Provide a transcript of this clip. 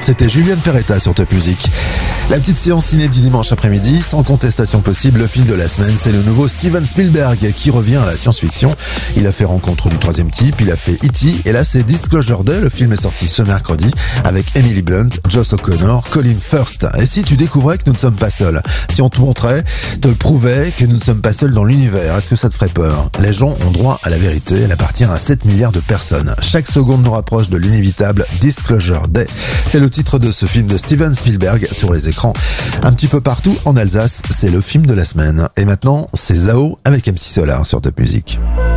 C'était Julian Peretta sur Top Music. La petite séance ciné du dimanche après-midi, sans contestation possible, le film de la semaine, c'est le nouveau Steven Spielberg qui revient à la science-fiction. Il a fait Rencontre du troisième type, il a fait E.T. et là c'est Disclosure Day. Le film est sorti ce mercredi avec Emily Blunt, Joss O'Connor, Colin Firth. Et si tu découvrais que nous ne sommes pas seuls, si on te montrait, te le prouvait que nous ne sommes pas seuls dans l'univers, est-ce que ça te ferait peur? Les gens ont droit à la vérité, elle appartient à 7 milliards de personnes. Chaque seconde nous rapproche de l'inévitable Disclosure Day. C'est le titre de ce film de Steven Spielberg sur les écrans un petit peu partout en Alsace. C'est le film de la semaine. Et maintenant, c'est Zao avec MC Solar sur Top Music.